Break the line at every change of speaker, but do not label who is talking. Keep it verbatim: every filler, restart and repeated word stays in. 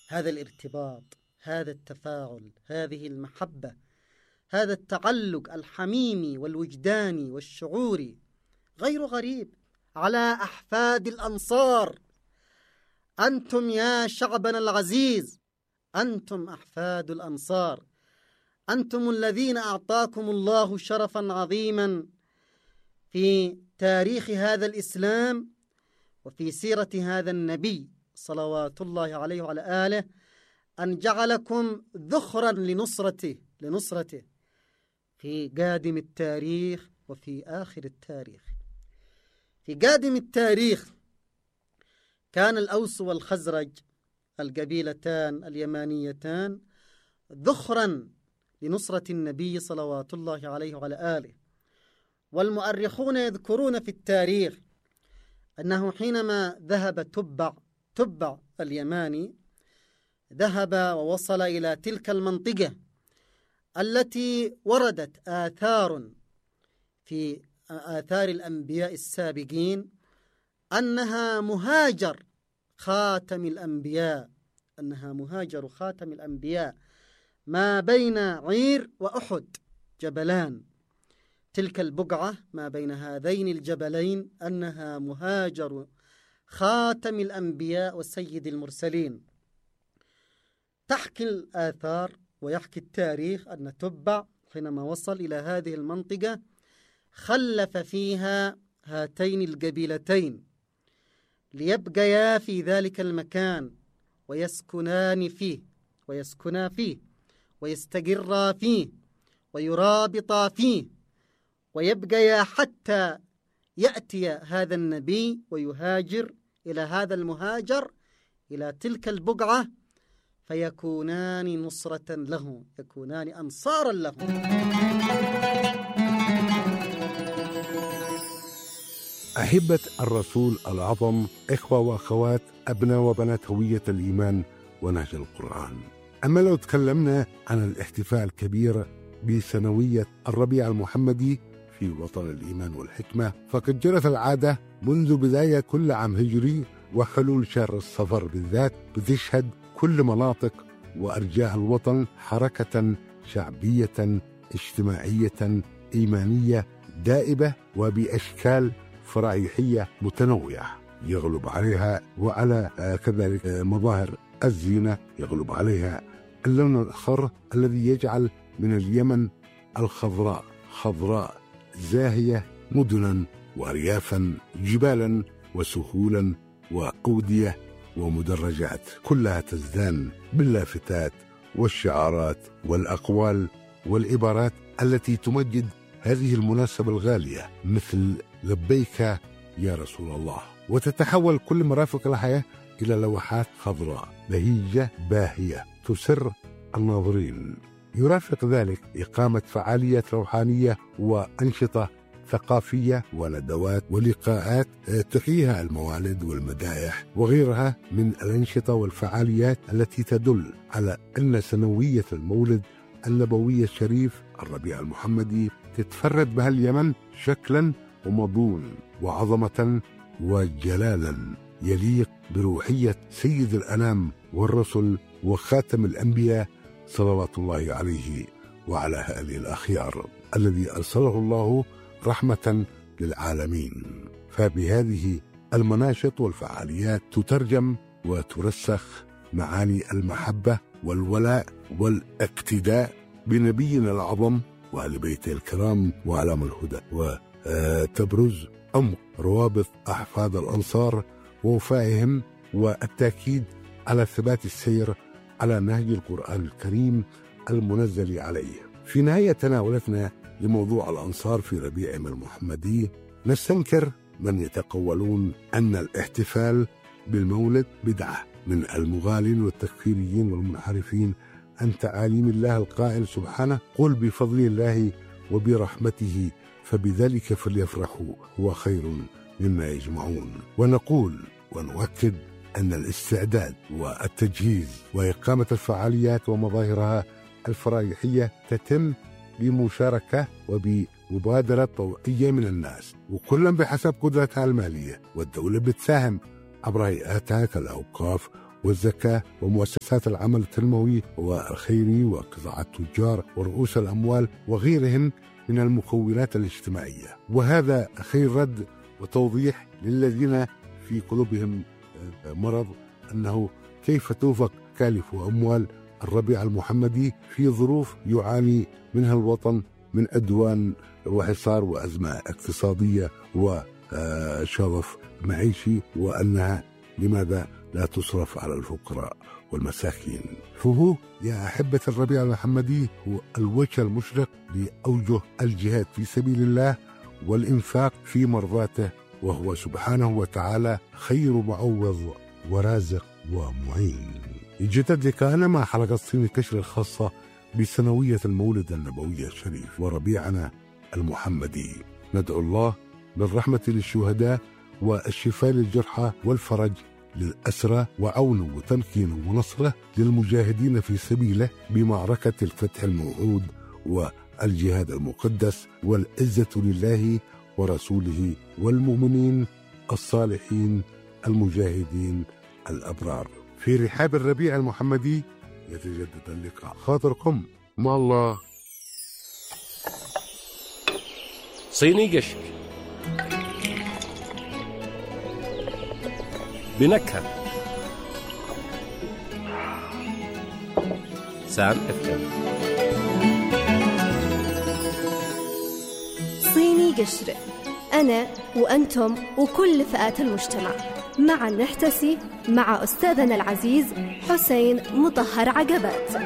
هذا الارتباط، هذا التفاعل، هذه المحبة، هذا التعلق الحميمي والوجداني والشعوري غير غريب على أحفاد الأنصار. أنتم يا شعبنا العزيز، أنتم أحفاد الأنصار، أنتم الذين أعطاكم الله شرفا عظيما في تاريخ هذا الإسلام وفي سيرة هذا النبي صلوات الله عليه وعلى آله، أن جعلكم ذخرا لنصرته لنصرته في قادم التاريخ وفي آخر التاريخ. في قادم التاريخ كان الأوس والخزرج القبيلتان اليمانيتان ذخرا لنصرة النبي صلوات الله عليه وعلى آله. والمؤرخون يذكرون في التاريخ أنه حينما ذهب تبع تبع اليماني ذهب ووصل إلى تلك المنطقة التي وردت آثار في آثار الأنبياء السابقين أنها مهاجر خاتم الأنبياء أنها مهاجر خاتم الأنبياء ما بين عير وأحد جبلان. تلك البقعة ما بين هذين الجبلين أنها مهاجر خاتم الأنبياء وسيد المرسلين. تحكي الآثار ويحكي التاريخ أن تبع حينما وصل إلى هذه المنطقة خلف فيها هاتين القبيلتين ليبقيا في ذلك المكان ويسكنان فيه ويسكنا فيه ويستقرا فيه ويرابطا فيه ويبقيا حتى يأتي هذا النبي ويهاجر إلى هذا المهاجر إلى تلك البقعة فيكونان نصرة له، يكونان أنصارا له.
أحبة الرسول الأعظم، إخوة وأخوات، أبناء وبنات هوية الإيمان ونهج القرآن، أما لو تكلمنا عن الاحتفال الكبير بسنوية الربيع المحمدي في وطن الإيمان والحكمة، فقد جرت العادة منذ بداية كل عام هجري وحلول شهر الصفر بالذات بتشهد كل مناطق وأرجاء الوطن حركة شعبية اجتماعية إيمانية دائبة وبأشكال فرائحية متنوعة يغلب عليها، وعلى كذلك مظاهر الزينة يغلب عليها اللون الأخضر الذي يجعل من اليمن الخضراء خضراء زاهية مدنا وأريافا جبالا وسهولا وأودية ومدرجات كلها تزدان باللافتات والشعارات والأقوال والعبارات التي تمجد هذه المناسبة الغالية مثل لبيك يا رسول الله، وتتحول كل مرافق الحياة إلى لوحات خضراء بهيجة باهية تسر الناظرين. يرافق ذلك إقامة فعاليات روحانية وأنشطة ثقافية وندوات ولقاءات تحييها الموالد والمدائح وغيرها من الأنشطة والفعاليات التي تدل على أن سنوية المولد النبوي الشريف الربيع المحمدي تتفرد بها اليمن شكلا ومضمون وعظمة وجلالا يليق بروحية سيد الأنام والرسل وخاتم الأنبياء صلوات الله عليه وعلى آله الأخيار الذي أرسله الله رحمة للعالمين. فبهذه المناشط والفعاليات تترجم وترسخ معاني المحبة والولاء والاقتداء بنبينا الأعظم وآل بيته الكرام وأعلام الهدى، وتبرز عمق روابط أحفاد الأنصار ووفائهم والتأكيد على ثبات السير على نهج القرآن الكريم المنزل عليه. في نهاية تناولتنا لموضوع الأنصار في ربيعهم المحمدي نستنكر من يتقولون أن الاحتفال بالمولد بدعة من المغالين والتكفيريين والمنحرفين عن تعاليم الله القائل سبحانه: قل بفضل الله وبرحمته فبذلك فليفرحوا هو خير مما يجمعون. ونقول ونؤكد أن الاستعداد والتجهيز وإقامة الفعاليات ومظاهرها الفرائحية تتم بمشاركة وبمبادرة طوعية من الناس، وكلا بحسب قدرتها المالية، والدولة بتساهم عبر هيئاتها كالأوقاف والزكاة ومؤسسات العمل التنموي والخيري وقطاع التجار ورؤوس الأموال وغيرهن من المكونات الاجتماعية. وهذا خير رد وتوضيح للذين في قلوبهم مرض أنه كيف توفق تكاليف وأموال الربيع المحمدي في ظروف يعاني منها الوطن من عدوان وحصار وأزمة اقتصادية وشظف معيشي، وأنها لماذا لا تصرف على الفقراء والمساكين. فهو يا أحبة الربيع المحمدي هو الوجه المشرق لأوجه الجهاد في سبيل الله والإنفاق في مرضاته، وهو سبحانه وتعالى خير معوض ورازق ومعين. يجدد لقاءنا مع حلقة صين الكشر الخاصة بسنوية المولد النبوي الشريف وربيعنا المحمدي. ندعو الله بالرحمة للشهداء والشفاء للجرحى والفرج للأسرى وعونه وتمكينه ونصره للمجاهدين في سبيله بمعركة الفتح الموعود والجهاد المقدس، والعزة لله ورسوله والمؤمنين الصالحين المجاهدين الأبرار. في رحاب الربيع المحمدي يتجدد اللقاء. خاطركم مع الله.
صيني قشر بنكهة سام افتر.
صيني قشر، أنا وأنتم وكل فئات المجتمع معا نحتسي مع أستاذنا العزيز حسين مطهر عقبات.